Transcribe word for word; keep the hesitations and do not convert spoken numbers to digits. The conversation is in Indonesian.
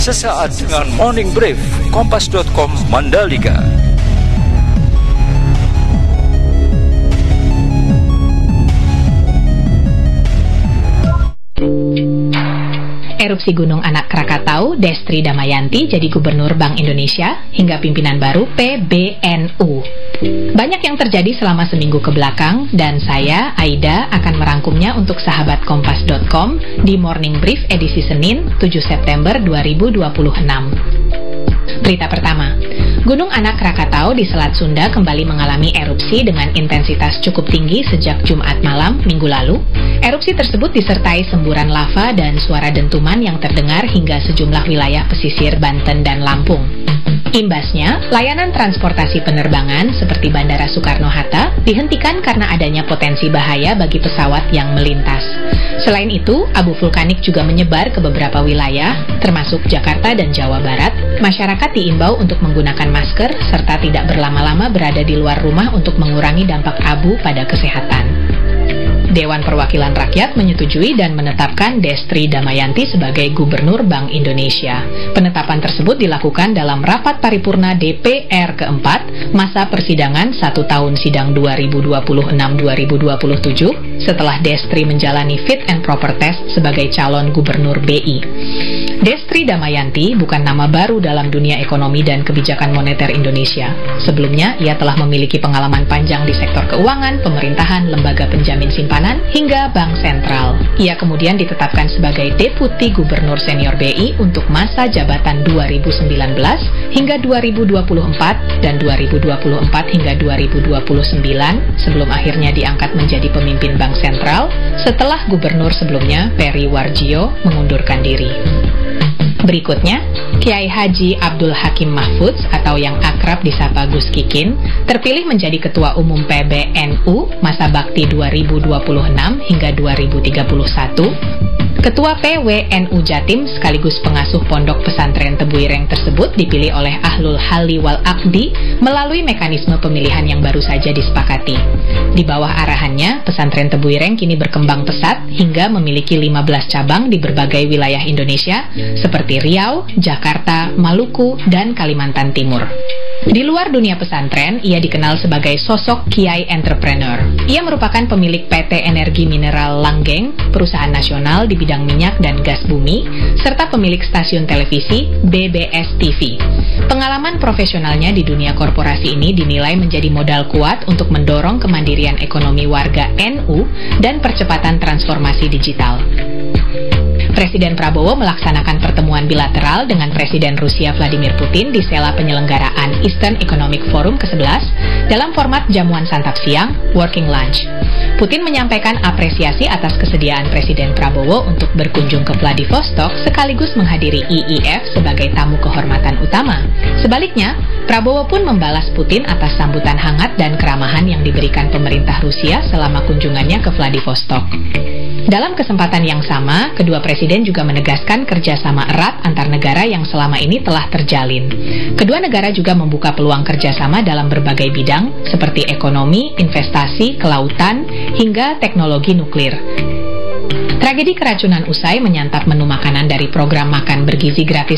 sesaat dengan Morning Brief Kompas dot com Mandalika. Erupsi Gunung Anak Krakatau, Destri Damayanti jadi Gubernur Bank Indonesia hingga pimpinan baru P B N U. Banyak yang terjadi selama seminggu ke belakang dan saya, Aida, akan merangkumnya untuk sahabat Kompas dot com di Morning Brief edisi Senin, tujuh September dua ribu dua puluh enam. Berita pertama, Gunung Anak Krakatau di Selat Sunda kembali mengalami erupsi dengan intensitas cukup tinggi sejak Jumat malam minggu lalu. Erupsi tersebut disertai semburan lava dan suara dentuman yang terdengar hingga sejumlah wilayah pesisir Banten dan Lampung. Imbasnya, layanan transportasi penerbangan seperti Bandara Soekarno-Hatta dihentikan karena adanya potensi bahaya bagi pesawat yang melintas. Selain itu, abu vulkanik juga menyebar ke beberapa wilayah, termasuk Jakarta dan Jawa Barat. Masyarakat diimbau untuk menggunakan masker serta tidak berlama-lama berada di luar rumah untuk mengurangi dampak abu pada kesehatan. Dewan Perwakilan Rakyat menyetujui dan menetapkan Destri Damayanti sebagai Gubernur Bank Indonesia. Penetapan tersebut dilakukan dalam rapat paripurna D P R keempat masa persidangan satu tahun sidang dua ribu dua puluh enam dua ribu dua puluh tujuh setelah Destri menjalani fit and proper test sebagai calon Gubernur B I. Destri Damayanti bukan nama baru dalam dunia ekonomi dan kebijakan moneter Indonesia. Sebelumnya, ia telah memiliki pengalaman panjang di sektor keuangan, pemerintahan, lembaga penjamin simpanan, hingga Bank Sentral. Ia kemudian ditetapkan sebagai Deputi Gubernur Senior B I untuk masa jabatan dua ribu sembilan belas hingga dua ribu dua puluh empat dan dua ribu dua puluh empat hingga dua ribu dua puluh sembilan sebelum akhirnya diangkat menjadi pemimpin Bank Sentral setelah gubernur sebelumnya, Peri Warjio, mengundurkan diri. Berikutnya, Kiai Haji Abdul Hakim Mahfudz atau yang akrab disapa Gus Kikin terpilih menjadi Ketua Umum P B N U masa bakti dua ribu dua puluh enam hingga dua ribu tiga puluh satu. Ketua P W N U Jatim sekaligus pengasuh Pondok Pesantren Tebuireng tersebut dipilih oleh Ahlul Halli wal Aqdi melalui mekanisme pemilihan yang baru saja disepakati. Di bawah arahannya, Pesantren Tebuireng kini berkembang pesat hingga memiliki lima belas cabang di berbagai wilayah Indonesia seperti Riau, Jakarta, Maluku, dan Kalimantan Timur. Di luar dunia pesantren, ia dikenal sebagai sosok kiai entrepreneur. Ia merupakan pemilik P T Energi Mineral Langgeng, perusahaan nasional di bidang minyak dan gas bumi, serta pemilik stasiun televisi B B S T V. Pengalaman profesionalnya di dunia korporasi ini dinilai menjadi modal kuat untuk mendorong kemandirian ekonomi warga N U dan percepatan transformasi digital. Presiden Prabowo melaksanakan pertemuan bilateral dengan Presiden Rusia Vladimir Putin di sela penyelenggaraan Eastern Economic Forum ke sebelas dalam format jamuan santap siang, working lunch. Putin menyampaikan apresiasi atas kesediaan Presiden Prabowo untuk berkunjung ke Vladivostok sekaligus menghadiri I I F sebagai tamu kehormatan utama. Sebaliknya, Prabowo pun membalas Putin atas sambutan hangat dan keramahan yang diberikan pemerintah Rusia selama kunjungannya ke Vladivostok. Dalam kesempatan yang sama, kedua presiden juga menegaskan kerjasama erat antar negara yang selama ini telah terjalin. Kedua negara juga membuka peluang kerjasama dalam berbagai bidang, seperti ekonomi, investasi, kelautan, hingga teknologi nuklir. Tragedi keracunan usai menyantap menu makanan dari program makan bergizi gratis